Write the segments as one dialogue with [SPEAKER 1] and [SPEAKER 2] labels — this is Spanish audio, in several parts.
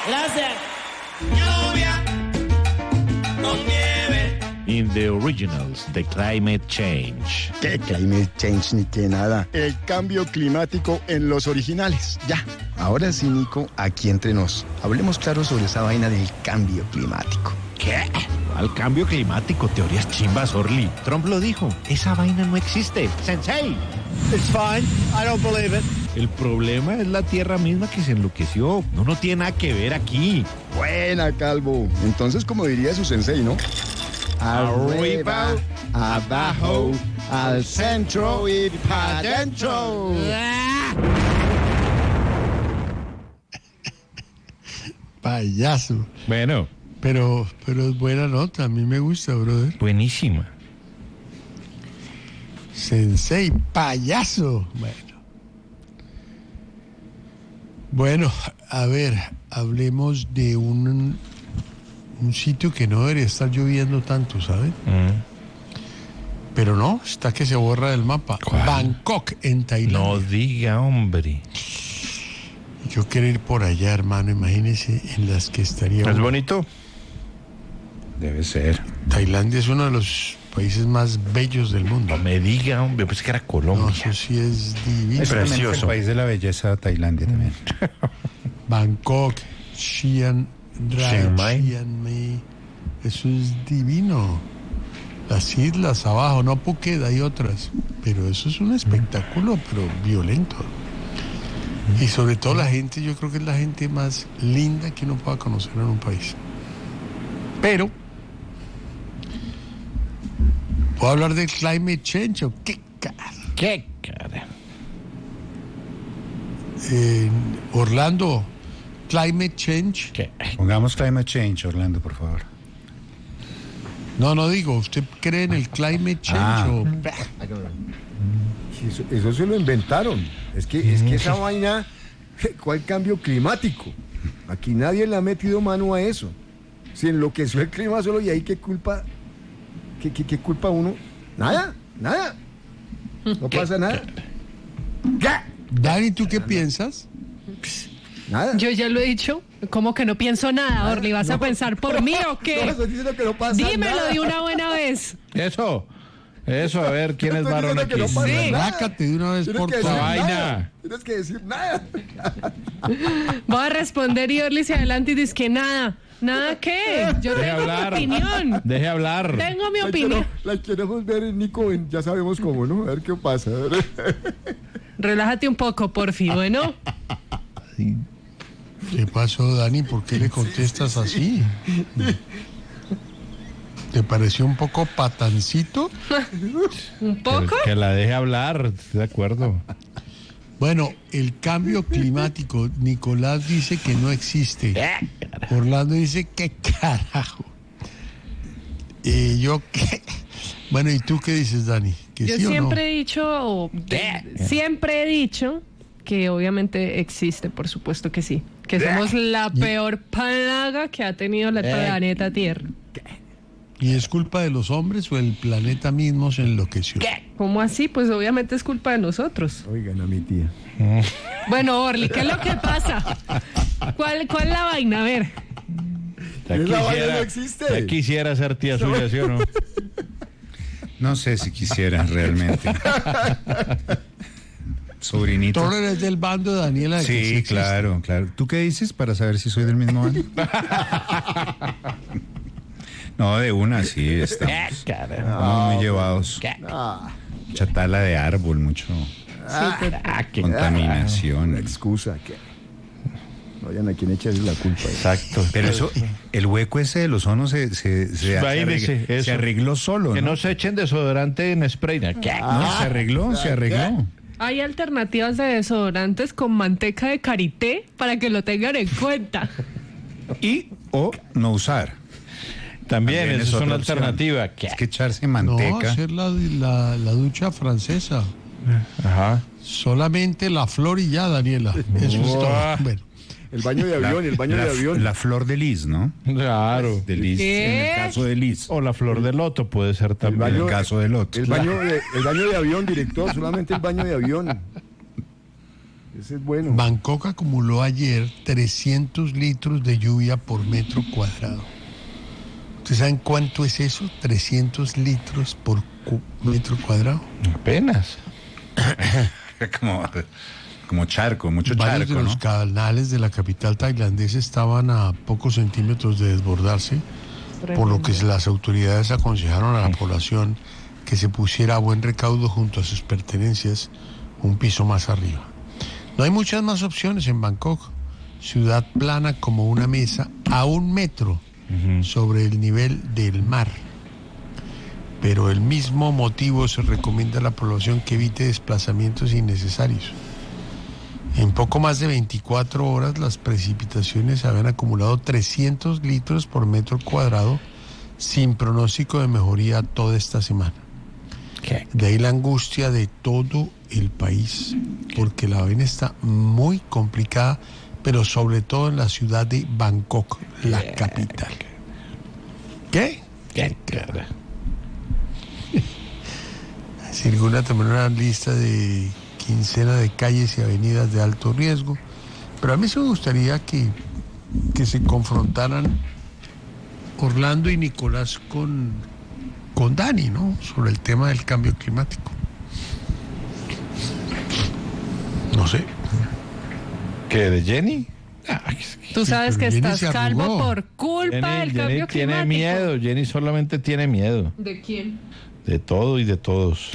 [SPEAKER 1] Gracias.
[SPEAKER 2] Lluvia con nieve.
[SPEAKER 3] In the originals, the climate change.
[SPEAKER 4] ¿Qué climate change ni qué nada? El cambio climático en los originales. Ya. Ahora sí, Nico, aquí entre nos. Hablemos claro sobre esa vaina del cambio climático.
[SPEAKER 3] ¿Qué? Al cambio climático, teorías chimbas, Orly. Trump lo dijo. Esa vaina no existe. Sensei.
[SPEAKER 1] It's fine. I don't believe it.
[SPEAKER 3] El problema es la tierra misma que se enloqueció. No tiene nada que ver aquí.
[SPEAKER 4] Buena, Calvo. Entonces, como diría su sensei, ¿no? Arriba, abajo, al centro y para adentro.
[SPEAKER 5] Payaso.
[SPEAKER 3] Bueno.
[SPEAKER 5] Pero es buena nota, a mí me gusta, brother.
[SPEAKER 3] Buenísima.
[SPEAKER 5] Sensei, payaso. Bueno, a ver, hablemos de un sitio que no debería estar lloviendo tanto, ¿saben? Pero no, está que se borra del mapa.
[SPEAKER 3] ¿Cuál?
[SPEAKER 5] Bangkok, en Tailandia.
[SPEAKER 3] No diga, hombre.
[SPEAKER 5] Yo quiero ir por allá, hermano, imagínese en las que estaría...
[SPEAKER 3] ¿Es bonito? Debe ser.
[SPEAKER 5] Tailandia es uno de los países más bellos del mundo.
[SPEAKER 3] No me diga, hombre, pues que era Colombia.
[SPEAKER 5] No, eso sí es divino.
[SPEAKER 6] Es
[SPEAKER 3] precioso.
[SPEAKER 6] el país de la belleza, Tailandia también.
[SPEAKER 5] Bangkok, Chiang
[SPEAKER 3] Mai.
[SPEAKER 5] Mai. Eso es divino. Las islas abajo, no Phuket, hay otras. Pero eso es un espectáculo, pero violento. Y sobre todo la gente, yo creo que es la gente más linda que uno pueda conocer en un país. Pero, ¿puedo hablar del climate change o qué cara?
[SPEAKER 3] ¿Qué cara?
[SPEAKER 5] Orlando, climate change.
[SPEAKER 3] ¿Qué?
[SPEAKER 6] Pongamos climate change, Orlando, por favor.
[SPEAKER 5] No digo, ¿usted cree en el climate change o...?
[SPEAKER 7] Eso se lo inventaron. Es que esa vaina, ¿cuál cambio climático? Aquí nadie le ha metido mano a eso. Se enloqueció el clima solo y ahí qué culpa uno. Nada. No pasa nada.
[SPEAKER 5] Dani, ¿tú qué piensas?
[SPEAKER 7] Nada.
[SPEAKER 8] Yo ya lo he dicho. ¿Cómo que no pienso nada, Orly? ¿Vas a pensar por mí o qué?
[SPEAKER 7] No, estoy diciendo que no pasa
[SPEAKER 8] Dímelo
[SPEAKER 7] nada.
[SPEAKER 8] de una buena vez.
[SPEAKER 3] Eso, a ver, ¿quién es
[SPEAKER 7] Estoy
[SPEAKER 3] varón
[SPEAKER 7] diciendo
[SPEAKER 3] aquí?
[SPEAKER 7] que no pasa
[SPEAKER 8] Sí.
[SPEAKER 7] nada.
[SPEAKER 5] Sácate de una vez
[SPEAKER 7] Tienes
[SPEAKER 5] por
[SPEAKER 7] que decir
[SPEAKER 5] favor.
[SPEAKER 3] vaina.
[SPEAKER 7] nada. Tienes que decir nada.
[SPEAKER 8] Voy a responder y Orly se adelante y dice que nada. ¿Nada qué? Yo
[SPEAKER 3] Deje
[SPEAKER 8] tengo mi
[SPEAKER 3] hablar.
[SPEAKER 8] opinión.
[SPEAKER 3] Deje hablar.
[SPEAKER 8] Tengo mi opinión.
[SPEAKER 7] La queremos ver, Nico, ya sabemos cómo, ¿no? A ver qué pasa.
[SPEAKER 8] Relájate un poco, porfi, bueno.
[SPEAKER 5] ¿Qué pasó, Dani? ¿Por qué le contestas así? ¿Te pareció un poco patancito?
[SPEAKER 8] ¿Un poco?
[SPEAKER 3] Que la deje hablar, estoy de acuerdo.
[SPEAKER 5] Bueno, el cambio climático, Nicolás dice que no existe. Orlando dice que carajo. Yo qué. Bueno, ¿y tú qué dices, Dani? ¿Que
[SPEAKER 8] Yo
[SPEAKER 5] sí o no?
[SPEAKER 8] siempre he dicho que obviamente existe, por supuesto que sí. Que somos la peor plaga que ha tenido el planeta Tierra.
[SPEAKER 5] ¿Y es culpa de los hombres o el planeta mismo se enloqueció?
[SPEAKER 8] ¿Cómo así? Pues obviamente es culpa de nosotros.
[SPEAKER 7] Oigan a mi tía.
[SPEAKER 8] Bueno, Orly, ¿qué es lo que pasa? ¿Cuál la vaina? A ver.
[SPEAKER 7] La vaina no existe.
[SPEAKER 3] Ya quisiera ser tía suya, ¿sí o no?
[SPEAKER 6] No sé si quisiera realmente. Sobrinito.
[SPEAKER 5] Tú eres del bando de Daniela.
[SPEAKER 6] Sí,
[SPEAKER 5] existe.
[SPEAKER 6] claro. ¿Tú qué dices para saber si soy del mismo bando? No, de una, sí, estamos muy llevados. Chatala de árbol, mucho contaminación.
[SPEAKER 7] Una excusa que no hayan a quien echarle la culpa.
[SPEAKER 3] Exacto.
[SPEAKER 6] Pero eso, el hueco ese del ozono se arregló solo,
[SPEAKER 3] Que
[SPEAKER 6] ¿no?
[SPEAKER 3] no se echen desodorante en spray.
[SPEAKER 6] No, se arregló.
[SPEAKER 8] Hay alternativas de desodorantes con manteca de karité para que lo tengan en cuenta.
[SPEAKER 6] Y o no usar.
[SPEAKER 3] También, esa es
[SPEAKER 6] otra
[SPEAKER 3] una
[SPEAKER 6] opción.
[SPEAKER 3] alternativa.
[SPEAKER 6] Es que echarse
[SPEAKER 5] No,
[SPEAKER 6] manteca.
[SPEAKER 5] hacer la ducha francesa.
[SPEAKER 3] Ajá.
[SPEAKER 5] Solamente la flor y ya, Daniela. Eso es todo. Bueno,
[SPEAKER 7] El baño de avión,
[SPEAKER 6] La flor de lis, ¿no?
[SPEAKER 3] Claro.
[SPEAKER 6] De lis,
[SPEAKER 8] ¿Qué?
[SPEAKER 6] en el caso de lis.
[SPEAKER 3] O la flor de loto puede ser también.
[SPEAKER 6] En el caso del otro.
[SPEAKER 7] El baño de avión, director, solamente el baño de avión. Ese es bueno.
[SPEAKER 5] Bangkok acumuló ayer 300 litros de lluvia por metro cuadrado. ¿Ustedes saben cuánto es eso? 300 litros por metro cuadrado.
[SPEAKER 6] Apenas. como charco, mucho
[SPEAKER 5] Varios
[SPEAKER 6] charco,
[SPEAKER 5] de los
[SPEAKER 6] ¿no?
[SPEAKER 5] canales de la capital tailandesa estaban a pocos centímetros de desbordarse, por lo que las autoridades aconsejaron a la población que se pusiera a buen recaudo junto a sus pertenencias un piso más arriba. No hay muchas más opciones en Bangkok, ciudad plana como una mesa a 1 metro sobre el nivel del mar. Pero el mismo motivo se recomienda a la población que evite desplazamientos innecesarios. En poco más de 24 horas las precipitaciones habían acumulado 300 litros por metro cuadrado sin pronóstico de mejoría toda esta semana. De ahí la angustia de todo el país, porque la vaina está muy complicada, pero sobre todo en la ciudad de Bangkok, la capital. ¿Qué? Circula también una lista de quincena de calles y avenidas de alto riesgo, pero a mí sí me gustaría que se confrontaran Orlando y Nicolás con Dani, ¿no? Sobre el tema del cambio climático. No sé.
[SPEAKER 6] ¿Qué, de Jenny?
[SPEAKER 8] Tú sabes que
[SPEAKER 5] pero Jenny
[SPEAKER 8] estás
[SPEAKER 5] se
[SPEAKER 8] calvo
[SPEAKER 5] arrugó.
[SPEAKER 8] por culpa del cambio climático.
[SPEAKER 6] Tiene miedo, Jenny solamente tiene miedo.
[SPEAKER 8] ¿De quién?
[SPEAKER 6] De todo y de todos.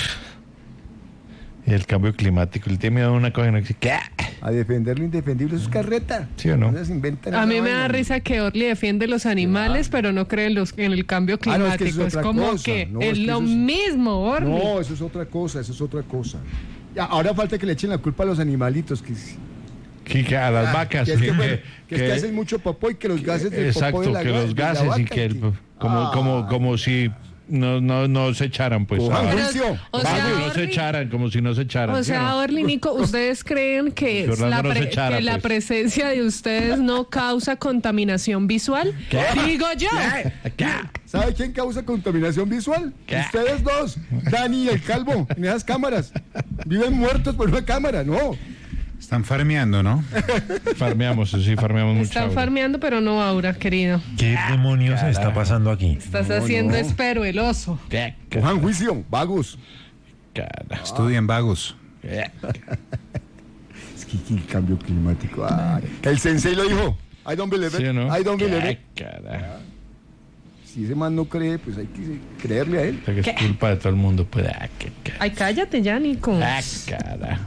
[SPEAKER 6] Y el cambio climático. Él tiene miedo de una cosa y no dice, ¿qué?
[SPEAKER 7] A defender lo indefendible, eso es carreta.
[SPEAKER 6] ¿Sí o no?
[SPEAKER 7] Se inventan
[SPEAKER 8] A
[SPEAKER 7] esa
[SPEAKER 8] mí me
[SPEAKER 7] vaina.
[SPEAKER 8] da risa que Orly defiende los animales, pero no cree en el cambio
[SPEAKER 7] Ah, no, es que
[SPEAKER 8] climático.
[SPEAKER 7] eso es
[SPEAKER 8] es
[SPEAKER 7] otra
[SPEAKER 8] como
[SPEAKER 7] cosa.
[SPEAKER 8] que
[SPEAKER 7] No,
[SPEAKER 8] es
[SPEAKER 7] es que
[SPEAKER 8] lo
[SPEAKER 7] eso es-
[SPEAKER 8] mismo, Orly.
[SPEAKER 7] No, eso es otra cosa, eso es otra cosa. Ya, ahora falta que le echen la culpa a los animalitos,
[SPEAKER 6] Que a las vacas.
[SPEAKER 7] que es que hacen mucho popó y que los gases del popó
[SPEAKER 6] exacto,
[SPEAKER 7] de la
[SPEAKER 6] que los
[SPEAKER 7] de la
[SPEAKER 6] gases y
[SPEAKER 7] vaca,
[SPEAKER 6] que como si no se echaran, pues.
[SPEAKER 7] Cojan
[SPEAKER 8] Pero,
[SPEAKER 7] juicio.
[SPEAKER 8] o sea,
[SPEAKER 6] no se
[SPEAKER 8] Orly-
[SPEAKER 6] echaran, como si no se echaran.
[SPEAKER 8] O
[SPEAKER 6] ¿sí o
[SPEAKER 8] sea,
[SPEAKER 6] no?
[SPEAKER 8] Orly, Nico, ¿ustedes creen que,
[SPEAKER 6] Que Orlando no se echara,
[SPEAKER 8] que la
[SPEAKER 6] pues.
[SPEAKER 8] presencia de ustedes no causa contaminación visual? Digo yo.
[SPEAKER 7] ¿Sabe quién causa contaminación visual?
[SPEAKER 6] ¿Qué?
[SPEAKER 7] Ustedes dos, Dani y el calvo, en esas cámaras. Viven muertos por una cámara, no.
[SPEAKER 6] Están farmeando, ¿no? farmeamos mucho.
[SPEAKER 8] Están
[SPEAKER 6] ahora.
[SPEAKER 8] farmeando, pero no Aura, querido.
[SPEAKER 3] ¿Qué demonios está pasando aquí?
[SPEAKER 8] Estás haciendo espero el oso.
[SPEAKER 7] Cojan juicio, vagos.
[SPEAKER 6] Cara. Estudien vagos.
[SPEAKER 7] Es que el cambio climático. El sensei lo dijo. I don't believe it.
[SPEAKER 6] ¿Sí o no?
[SPEAKER 7] I don't believe it.
[SPEAKER 6] Cara.
[SPEAKER 7] Si ese man no cree, pues hay que creerle a él.
[SPEAKER 6] O sea, que es culpa de todo el mundo. Pues,
[SPEAKER 8] Ay, cállate ya, Nico.
[SPEAKER 6] cara.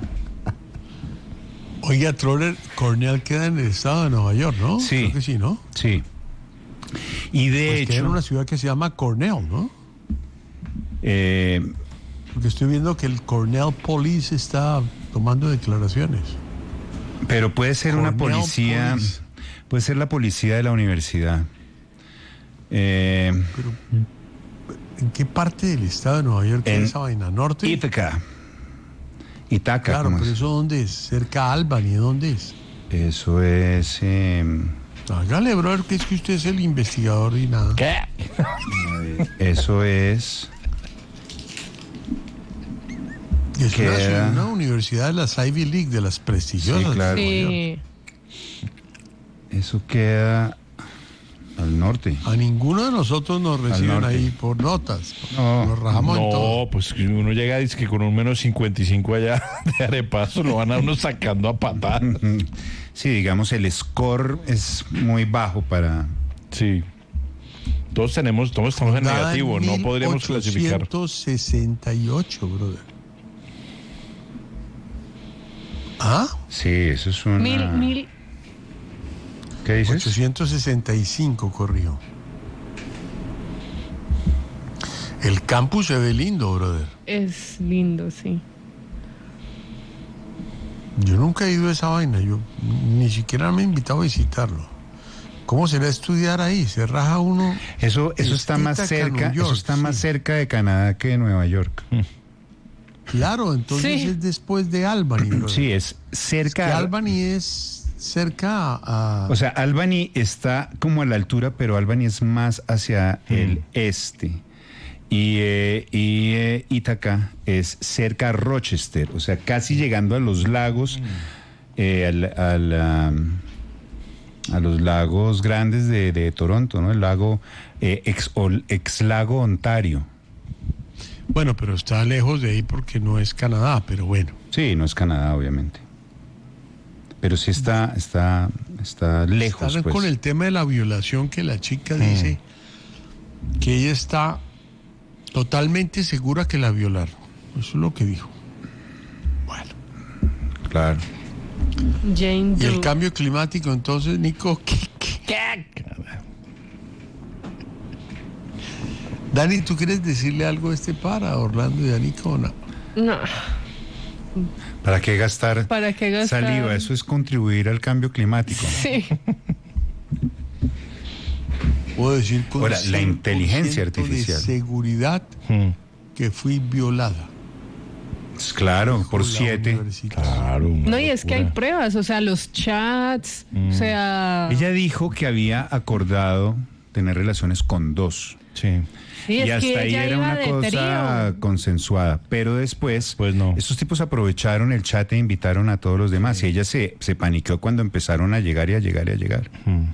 [SPEAKER 5] Oiga, Troller, Cornell queda en el estado de Nueva York, ¿no?
[SPEAKER 6] Sí.
[SPEAKER 5] Creo que sí, ¿no?
[SPEAKER 6] Sí. Y de
[SPEAKER 5] Pues queda en
[SPEAKER 6] hecho,
[SPEAKER 5] una ciudad que se llama Cornell, ¿no? Porque estoy viendo que el Cornell Police está tomando declaraciones.
[SPEAKER 6] pero puede ser una
[SPEAKER 5] Cornell
[SPEAKER 6] policía,
[SPEAKER 5] Police.
[SPEAKER 6] puede ser la policía de la universidad.
[SPEAKER 5] Pero, ¿en qué parte del estado de Nueva York queda
[SPEAKER 6] En
[SPEAKER 5] esa vaina? ¿Norte?
[SPEAKER 6] Itaca,
[SPEAKER 5] Claro,
[SPEAKER 6] ¿cómo
[SPEAKER 5] pero
[SPEAKER 6] es?
[SPEAKER 5] ¿eso dónde es? ¿Cerca a Albany? ¿Dónde es?
[SPEAKER 6] Eso es.
[SPEAKER 5] Hágale, brother, que es que usted es el investigador y nada.
[SPEAKER 6] Eso es.
[SPEAKER 5] Y es
[SPEAKER 6] Queda-
[SPEAKER 5] una universidad de las Ivy League, de las prestigiosas.
[SPEAKER 6] Sí, claro.
[SPEAKER 8] Sí.
[SPEAKER 6] Eso queda al norte.
[SPEAKER 5] A ninguno de nosotros nos reciben
[SPEAKER 6] norte.
[SPEAKER 5] ahí por notas.
[SPEAKER 6] No.
[SPEAKER 5] Nos rajamos en todo.
[SPEAKER 6] No, pues que uno llega y dice que con un menos 55 allá de Arepaso lo van a uno sacando a patar. Sí, digamos, el score es muy bajo para. Sí. Todos estamos en
[SPEAKER 5] Nada
[SPEAKER 6] negativo,
[SPEAKER 5] en
[SPEAKER 6] no podríamos clasificar.
[SPEAKER 5] 1868, brother. ¿Ah?
[SPEAKER 6] Sí, eso es una.
[SPEAKER 8] Mil.
[SPEAKER 6] ¿Qué dices?
[SPEAKER 5] 865 corrió. El campus se ve lindo, brother.
[SPEAKER 8] Es lindo, sí.
[SPEAKER 5] Yo nunca he ido a esa vaina. Yo ni siquiera me he invitado a visitarlo. ¿Cómo será estudiar ahí? Se raja uno.
[SPEAKER 6] Eso está más
[SPEAKER 5] Estica que
[SPEAKER 6] cerca,
[SPEAKER 5] New York,
[SPEAKER 6] eso está más
[SPEAKER 5] sí.
[SPEAKER 6] cerca de Canadá que de Nueva York.
[SPEAKER 5] Claro, entonces
[SPEAKER 8] Sí.
[SPEAKER 5] es después de Albany, brother.
[SPEAKER 6] Sí, es
[SPEAKER 5] Que
[SPEAKER 6] cerca.
[SPEAKER 5] Albany es cerca a...
[SPEAKER 6] O sea, Albany está como a la altura, pero Albany es más hacia el este. Y Ítaca es cerca a Rochester, o sea, casi llegando a los lagos, a los lagos grandes de Toronto, ¿no? El lago, ex lago Ontario.
[SPEAKER 5] Bueno, pero está lejos de ahí porque no es Canadá, pero bueno.
[SPEAKER 6] Sí, no es Canadá, obviamente. Pero sí está lejos.
[SPEAKER 5] Están
[SPEAKER 6] pues.
[SPEAKER 5] con el tema de la violación que la chica dice que ella está totalmente segura que la violaron. Eso es lo que dijo. Bueno.
[SPEAKER 6] Claro.
[SPEAKER 8] Jane
[SPEAKER 5] Y el
[SPEAKER 8] Doe.
[SPEAKER 5] cambio climático, entonces, Nico, ¿qué? Dani, ¿tú quieres decirle algo a este para Orlando y a Nico o no?
[SPEAKER 8] No.
[SPEAKER 6] ¿Para qué gastar saliva? Eso es contribuir al cambio climático.
[SPEAKER 8] Sí.
[SPEAKER 5] Puedo decir con
[SPEAKER 6] Ahora, la
[SPEAKER 5] 100%
[SPEAKER 6] inteligencia artificial.
[SPEAKER 5] de seguridad que fui violada.
[SPEAKER 6] Claro, por
[SPEAKER 5] La
[SPEAKER 6] 7.
[SPEAKER 5] universitaria.
[SPEAKER 3] Claro.
[SPEAKER 8] No, y es que hay pruebas, o sea, los chats, o sea...
[SPEAKER 6] Ella dijo que había acordado tener relaciones con 2.
[SPEAKER 3] Sí.
[SPEAKER 8] Sí,
[SPEAKER 6] Y
[SPEAKER 8] es
[SPEAKER 6] hasta
[SPEAKER 8] que
[SPEAKER 6] ahí
[SPEAKER 8] ella
[SPEAKER 6] era
[SPEAKER 8] iba
[SPEAKER 6] una
[SPEAKER 8] de
[SPEAKER 6] cosa
[SPEAKER 8] trío.
[SPEAKER 6] consensuada. Pero después,
[SPEAKER 3] Pues no.
[SPEAKER 6] estos tipos aprovecharon el chat e invitaron a todos los demás. Y ella se paniqueó cuando empezaron a llegar y a llegar y a llegar.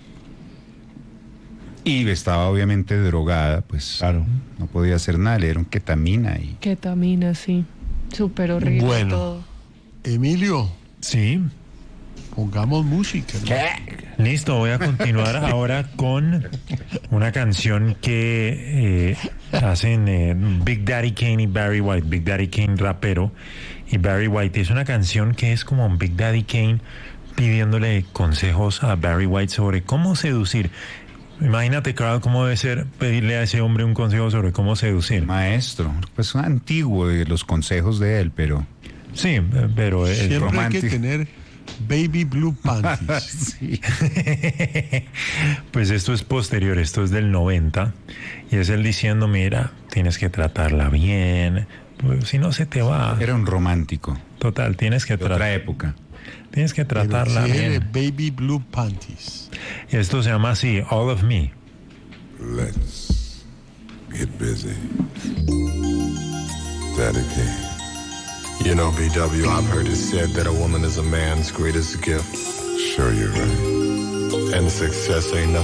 [SPEAKER 6] Y estaba obviamente drogada, pues
[SPEAKER 3] Claro.
[SPEAKER 6] no podía hacer nada, le dieron ketamina y...
[SPEAKER 8] Ketamina, sí. Súper horrible
[SPEAKER 5] Bueno.
[SPEAKER 8] todo.
[SPEAKER 5] Emilio,
[SPEAKER 3] Sí.
[SPEAKER 5] pongamos música, ¿no?
[SPEAKER 9] Listo, voy a continuar ahora con una canción que hacen Big Daddy Kane y Barry White. Big Daddy Kane, rapero, y Barry White. Es una canción que es como un Big Daddy Kane pidiéndole consejos a Barry White sobre cómo seducir. Imagínate, Carl, cómo debe ser pedirle a ese hombre un consejo sobre cómo seducir.
[SPEAKER 6] Maestro, pues antiguo de los consejos de él, pero...
[SPEAKER 9] Sí, pero es
[SPEAKER 5] Siempre hay que
[SPEAKER 6] romántico.
[SPEAKER 5] tener baby blue panties.
[SPEAKER 6] Sí.
[SPEAKER 9] Pues esto es posterior, esto es del 90, y es él diciendo, mira, tienes que tratarla bien, pues, si no se te va.
[SPEAKER 6] Era un romántico
[SPEAKER 9] Total, tienes que
[SPEAKER 6] de otra época.
[SPEAKER 9] tienes que
[SPEAKER 5] Pero
[SPEAKER 9] tratarla
[SPEAKER 5] sí,
[SPEAKER 9] bien.
[SPEAKER 5] baby blue panties.
[SPEAKER 9] Esto se llama así, All of Me.
[SPEAKER 10] Let's get busy. Daddy King. You know, BW, I've heard it said that a woman is a man's greatest gift. Sure, you're right. And success ain't nothing